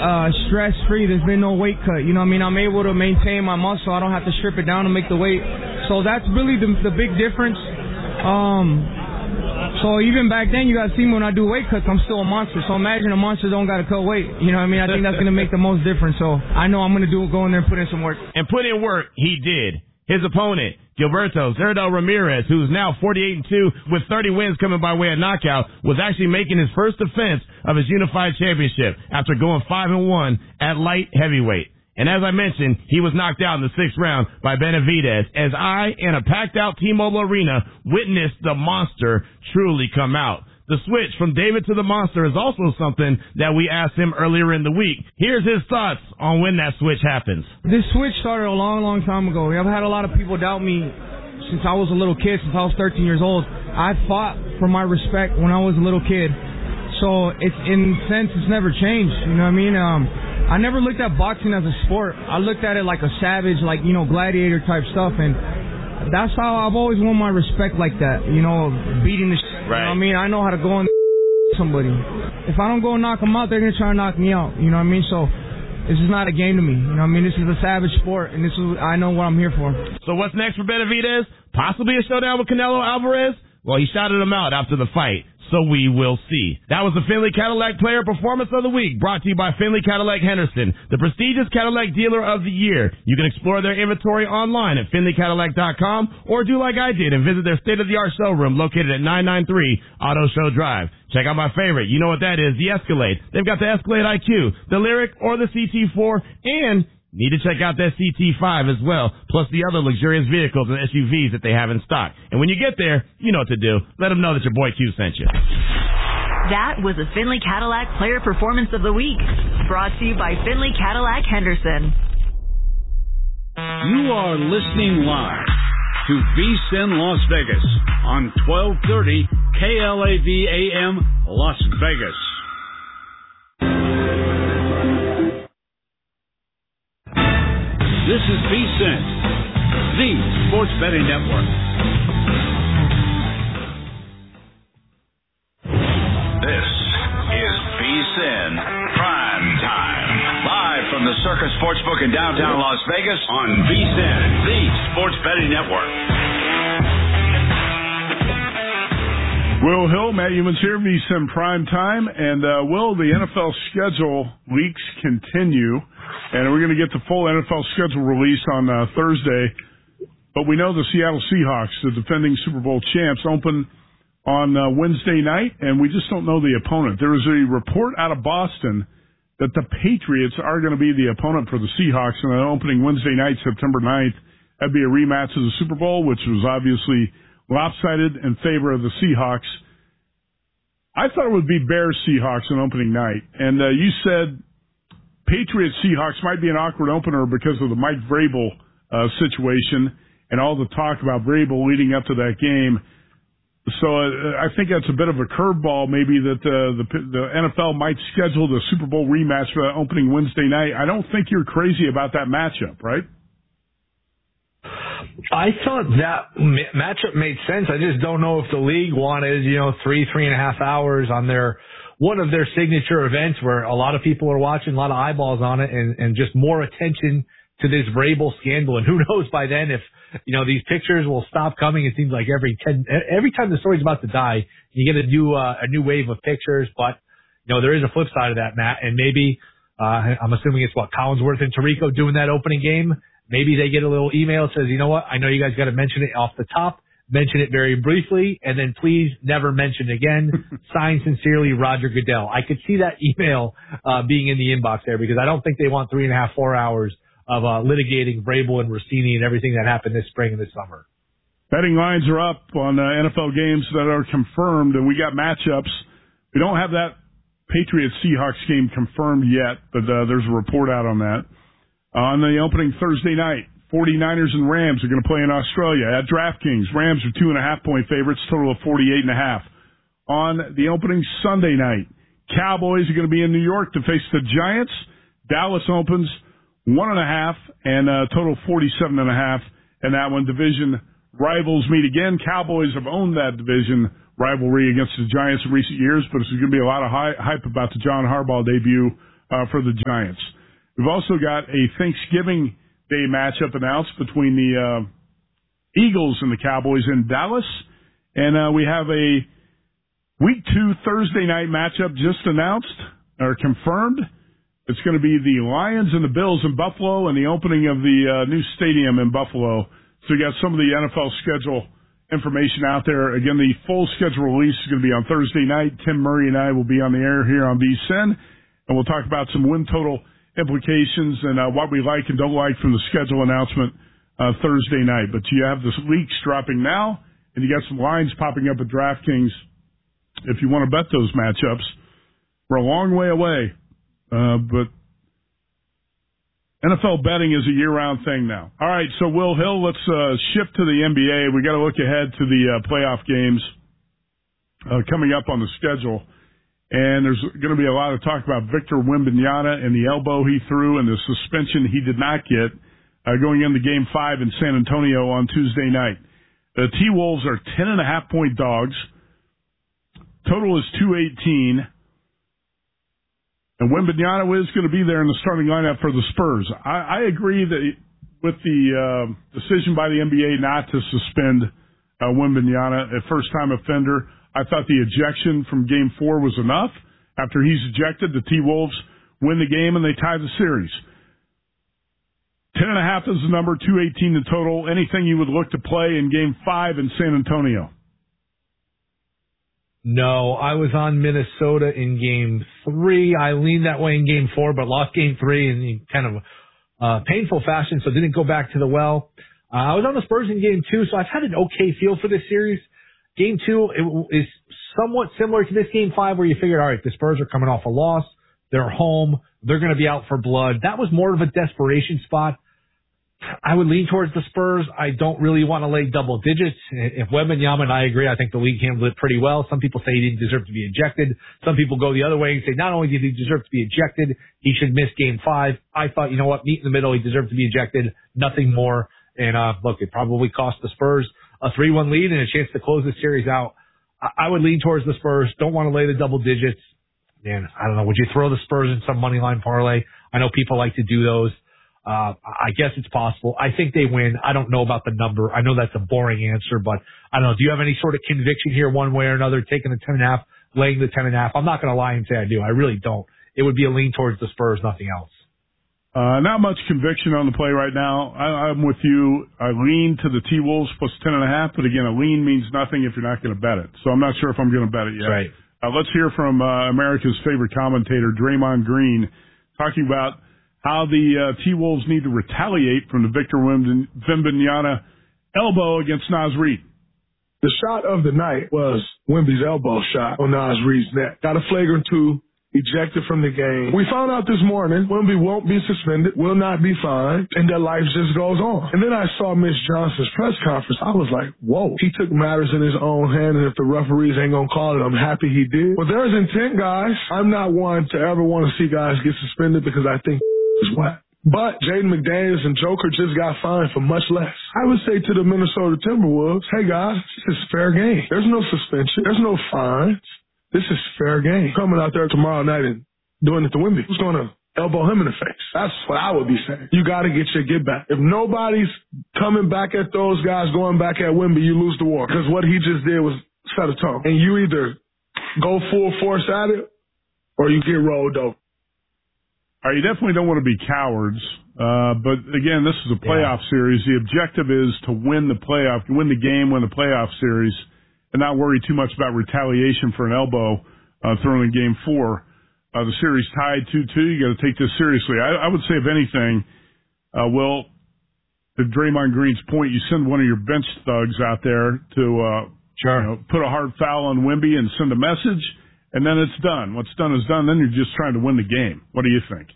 stress-free. There's been no weight cut. You know what I mean? I'm able to maintain my muscle. I don't have to strip it down to make the weight. So that's really the big difference. So even back then, you guys see me when I do weight cuts, I'm still a monster. So imagine a monster don't got to cut weight. You know what I mean? I think that's going to make the most difference. So I know I'm going to go in there and put in some work. And put in work, he did. His opponent, Gilberto Cerdo Ramirez, who's now 48-2 with 30 wins coming by way of knockout, was actually making his first defense of his unified championship after going 5-1 at light heavyweight. And as I mentioned, he was knocked out in the 6th round by Benavidez as I, in a packed-out T-Mobile Arena, witnessed the monster truly come out. The switch from David to the monster is also something that we asked him earlier in the week. Here's his thoughts on when that switch happens. This switch started a long, long time ago. I've had a lot of people doubt me since I was a little kid, since I was 13 years old. I fought for my respect when I was a little kid. So it's, in a sense, it's never changed. You know what I mean? I never looked at boxing as a sport. I looked at it like a savage, like, gladiator type stuff. And that's how I've always won my respect like that. Beating the shit. Right. You know what I mean? I know how to go and somebody. If I don't go and knock them out, they're going to try and knock me out. You know what I mean? So this is not a game to me. You know what I mean? This is a savage sport, and I know what I'm here for. So what's next for Benavidez? Possibly a showdown with Canelo Alvarez? Well, he shouted him out after the fight. So we will see. That was the Finley Cadillac Player Performance of the Week, brought to you by Finley Cadillac Henderson, the prestigious Cadillac Dealer of the Year. You can explore their inventory online at FinleyCadillac.com or do like I did and visit their state-of-the-art showroom located at 993 Auto Show Drive. Check out my favorite. You know what that is, the Escalade. They've got the Escalade IQ, the Lyric, or the CT4, and need to check out that CT5 as well, plus the other luxurious vehicles and SUVs that they have in stock. And when you get there, you know what to do. Let them know that your boy Q sent you. That was the Finley Cadillac Player Performance of the Week, brought to you by Finley Cadillac Henderson. You are listening live to VSiN Las Vegas on 1230 KLAV AM Las Vegas. This is VSiN, the sports betting network. This is VSiN Prime Time. Live from the Circus Sportsbook in downtown Las Vegas on VSiN, the sports betting network. Will Hill, Matt Youmans here, VSiN Prime Time. And, Will, the NFL schedule weeks continue. And we're going to get the full NFL schedule release on Thursday. But we know the Seattle Seahawks, the defending Super Bowl champs, open on Wednesday night, and we just don't know the opponent. There is a report out of Boston that the Patriots are going to be the opponent for the Seahawks on an opening Wednesday night, September 9th. That'd be a rematch of the Super Bowl, which was obviously lopsided in favor of the Seahawks. I thought it would be Bears-Seahawks on opening night. And you said Patriots-Seahawks might be an awkward opener because of the Mike Vrabel situation and all the talk about Vrabel leading up to that game. So I think that's a bit of a curveball maybe that the NFL might schedule the Super Bowl rematch for that opening Wednesday night. I don't think you're crazy about that matchup, right? I thought that matchup made sense. I just don't know if the league wanted, 3.5 hours on one of their signature events where a lot of people are watching, a lot of eyeballs on it, and just more attention to this Vrabel scandal. And who knows by then if, these pictures will stop coming. It seems like every time the story's about to die, you get a new wave of pictures. But, there is a flip side of that, Matt. And maybe, I'm assuming it's Collinsworth and Tirico doing that opening game. Maybe they get a little email that says, you know what, I know you guys got to mention it off the top. Mention it very briefly, and then please never mention again. Signed sincerely, Roger Goodell. I could see that email being in the inbox there because I don't think they want 3.5, 4 hours of litigating Vrabel and Rossini and everything that happened this spring and this summer. Betting lines are up on NFL games that are confirmed, and we got matchups. We don't have that Patriots-Seahawks game confirmed yet, but there's a report out on that. On the opening Thursday night, 49ers and Rams are going to play in Australia at DraftKings. Rams are 2.5-point favorites, total of 48.5. On the opening Sunday night, Cowboys are going to be in New York to face the Giants. Dallas opens 1.5 and total 47.5. And that one, division rivals meet again. Cowboys have owned that division rivalry against the Giants in recent years, but there's going to be a lot of hype about the John Harbaugh debut for the Giants. We've also got a Thanksgiving Day matchup announced between the Eagles and the Cowboys in Dallas. And we have a Week 2 Thursday night matchup just announced or confirmed. It's going to be the Lions and the Bills in Buffalo and the opening of the new stadium in Buffalo. So you got some of the NFL schedule information out there. Again, the full schedule release is going to be on Thursday night. Tim Murray and I will be on the air here on VSIN, and we'll talk about some win total implications and what we like and don't like from the schedule announcement Thursday night. But you have the leaks dropping now, and you got some lines popping up at DraftKings if you want to bet those matchups. We're a long way away, but NFL betting is a year-round thing now. All right, so Will Hill, let's shift to the NBA. We got to look ahead to the playoff games coming up on the schedule. And there's going to be a lot of talk about Victor Wembanyama and the elbow he threw and the suspension he did not get going into Game 5 in San Antonio on Tuesday night. The T-Wolves are 10.5-point dogs. Total is 218. And Wembanyama is going to be there in the starting lineup for the Spurs. I agree that with the decision by the NBA not to suspend Wembanyama, a first-time offender, I thought the ejection from Game 4 was enough. After he's ejected, the T-Wolves win the game and they tie the series. 10.5 is the number, 218 the total. Anything you would look to play in Game 5 in San Antonio? No, I was on Minnesota in Game 3. I leaned that way in Game 4, but lost Game 3 in kind of painful fashion, so didn't go back to the well. I was on the Spurs in Game 2, so I've had an okay feel for this series. Game 2 is somewhat similar to this Game 5 where you figured, all right, the Spurs are coming off a loss. They're home. They're going to be out for blood. That was more of a desperation spot. I would lean towards the Spurs. I don't really want to lay double digits. If Wembanyama, and I agree, I think the league handled it pretty well. Some people say he didn't deserve to be ejected. Some people go the other way and say not only did he deserve to be ejected, he should miss Game 5. I thought, you know what, meet in the middle. He deserved to be ejected. Nothing more. And look, it probably cost the Spurs a 3-1 lead and a chance to close the series out. I would lean towards the Spurs. Don't want to lay the double digits. Man, I don't know. Would you throw the Spurs in some money line parlay? I know people like to do those. I guess it's possible. I think they win. I don't know about the number. I know that's a boring answer, but I don't know. Do you have any sort of conviction here one way or another, taking the 10.5, laying the 10.5? I'm not going to lie and say I do. I really don't. It would be a lean towards the Spurs, nothing else. Not much conviction on the play right now. I'm with you. I lean to the T-Wolves plus 10.5, but again, a lean means nothing if you're not going to bet it. So I'm not sure if I'm going to bet it yet. Right. Let's hear from America's favorite commentator, Draymond Green, talking about how the T-Wolves need to retaliate from the Victor Wembanyama elbow against Naz Reid. The shot of the night was Wemby's elbow shot on Naz Reid's neck. Got a flagrant 2. Ejected from the game. We found out this morning Wemby won't be suspended, will not be fined, and their life just goes on. And then I saw Mitch Johnson's press conference. I was like, whoa. He took matters in his own hand, and if the referees ain't going to call it, I'm happy he did. But there's intent, guys. I'm not one to ever want to see guys get suspended because I think is whack. But Jaden McDaniels and Joker just got fined for much less. I would say to the Minnesota Timberwolves, hey, guys, this is fair game. There's no suspension. There's no fines. This is fair game. Coming out there tomorrow night and doing it to Wemby. Who's going to elbow him in the face? That's what I would be saying. You got to get your get back. If nobody's coming back at those guys, going back at Wemby, you lose the war. Because what he just did was set a tone. And you either go full force at it or you get rolled over. All right, you definitely don't want to be cowards. But, again, this is a playoff series. The objective is to win the playoff, win the game, win the playoff series, and not worry too much about retaliation for an elbow thrown in Game 4. The series tied 2-2. You got to take this seriously. I would say, if anything, Will, to Draymond Green's point, you send one of your bench thugs out there to put a hard foul on Wemby and send a message, and then it's done. What's done is done. Then you're just trying to win the game. What do you think?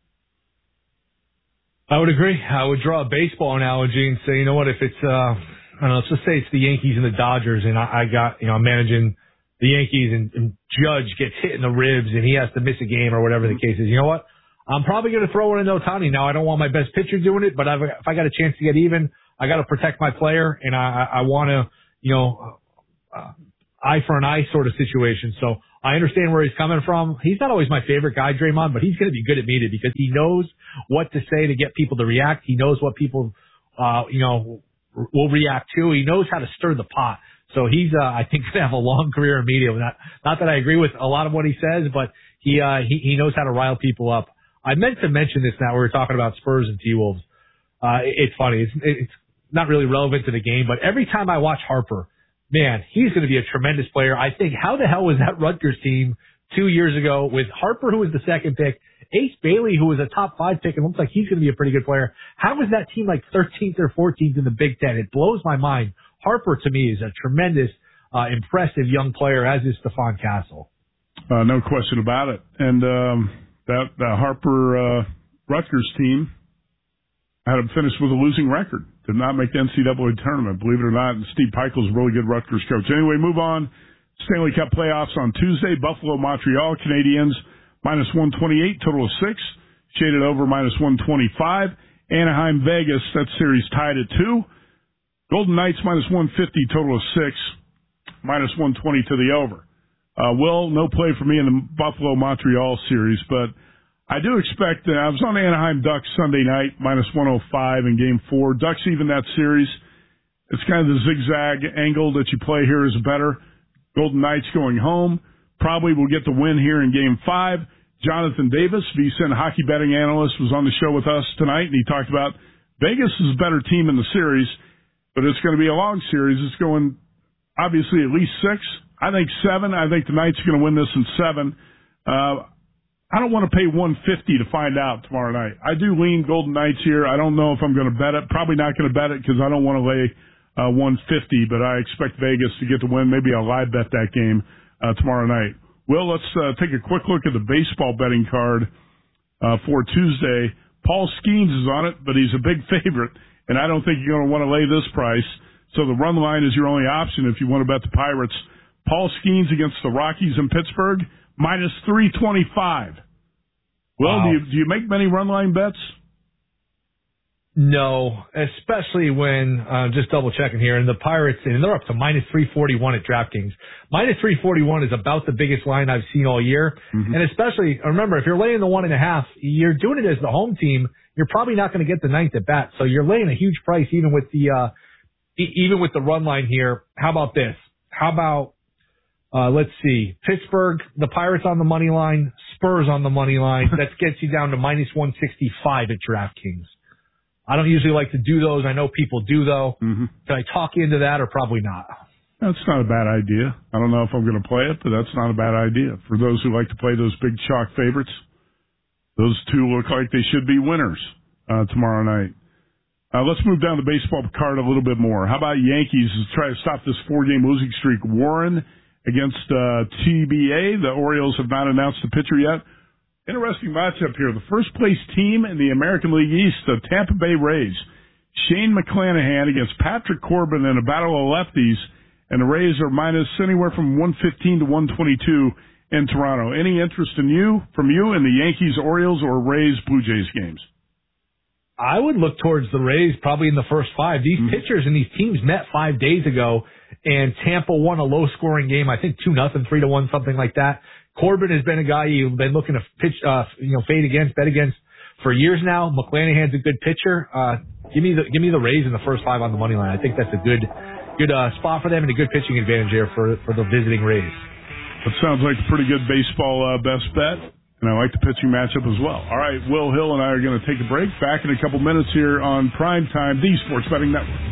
I would agree. I would draw a baseball analogy and say, you know what, if it's I don't know, let's just say it's the Yankees and the Dodgers, and I'm managing the Yankees, and Judge gets hit in the ribs, and he has to miss a game or whatever the case is. You know what? I'm probably going to throw it into Ohtani. Now, I don't want my best pitcher doing it, but if I got a chance to get even, I got to protect my player, and I want to, eye for an eye sort of situation. So I understand where he's coming from. He's not always my favorite guy, Draymond, but he's going to be good at media because he knows what to say to get people to react. He knows what people, will react to. He knows how to stir the pot. So he's, I think, going to have a long career in media. Not that I agree with a lot of what he says, but he knows how to rile people up. I meant to mention this now. We were talking about Spurs and T-Wolves. It's funny. It's not really relevant to the game, but every time I watch Harper, man, he's going to be a tremendous player. I think, how the hell was that Rutgers team 2 years ago with Harper, who was the second pick, Ace Bailey, who was a top 5 pick, and looks like he's going to be a pretty good player. How was that team like 13th or 14th in the Big Ten? It blows my mind. Harper, to me, is a tremendous, impressive young player, as is Stephon Castle. No question about it. And that Harper Rutgers team had him finish with a losing record. Did not make the NCAA tournament, believe it or not. And Steve Pikiell's a really good Rutgers coach. Anyway, move on. Stanley Cup playoffs on Tuesday. Buffalo, Montreal, Canadiens, minus 128, total of 6. Shaded over, minus 125. Anaheim, Vegas, that series tied at 2. Golden Knights, minus 150, total of 6. Minus 120 to the over. Will, no play for me in the Buffalo-Montreal series, but I do expect, I was on Anaheim Ducks Sunday night, minus 105 in Game 4. Ducks even that series. It's kind of the zigzag angle that you play here is better. Golden Knights going home. Probably will get the win here in Game 5. Jonathan Davis, VSiN hockey betting analyst, was on the show with us tonight, and he talked about Vegas is a better team in the series, but it's going to be a long series. It's going, obviously, at least 6. I think 7. I think the Knights are going to win this in 7. I don't want to pay $150 to find out tomorrow night. I do lean Golden Knights here. I don't know if I'm going to bet it. Probably not going to bet it because I don't want to lay $150, but I expect Vegas to get the win. Maybe I'll live bet that game tomorrow night. Well, let's take a quick look at the baseball betting card for Tuesday. Paul Skeens is on it, but he's a big favorite, and I don't think you're going to want to lay this price. So the run line is your only option if you want to bet the Pirates. Paul Skeens against the Rockies in Pittsburgh. Minus 325. Well, wow. Do you make many run line bets? No, especially when, just double checking here, and the Pirates, and they're up to minus 341 at DraftKings. Minus 341 is about the biggest line I've seen all year. Mm-hmm. And especially, remember, if you're laying the 1.5, you're doing it as the home team. You're probably not going to get the 9th at bat. So you're laying a huge price even with the run line here. How about this? How about, let's see, Pittsburgh, the Pirates on the money line, Spurs on the money line. That gets you down to minus 165 at DraftKings. I don't usually like to do those. I know people do, though. Mm-hmm. Can I talk you into that or probably not? That's not a bad idea. I don't know if I'm going to play it, but that's not a bad idea. For those who like to play those big chalk favorites, those two look like they should be winners tomorrow night. Let's move down the baseball card a little bit more. How about Yankees try to stop this 4-game losing streak? Warren against TBA. The Orioles have not announced the pitcher yet. Interesting matchup here. The first-place team in the American League East, the Tampa Bay Rays. Shane McClanahan against Patrick Corbin in a battle of lefties, and the Rays are minus anywhere from 115 to 122 in Toronto. Any interest from you in the Yankees-Orioles or Rays-Blue Jays games? I would look towards the Rays probably in the first 5. These pitchers and these teams met 5 days ago, and Tampa won a low-scoring game, I think 2-0, 3-1, something like that. Corbin has been a guy you've been looking to pitch, fade against, bet against for years now. McClanahan's a good pitcher. Give me the Rays in the first 5 on the money line. I think that's a good spot for them and a good pitching advantage here for the visiting Rays. That sounds like a pretty good baseball best bet, and I like the pitching matchup as well. All right, Will Hill and I are going to take a break. Back in a couple minutes here on Prime Time, the Sports Betting Network.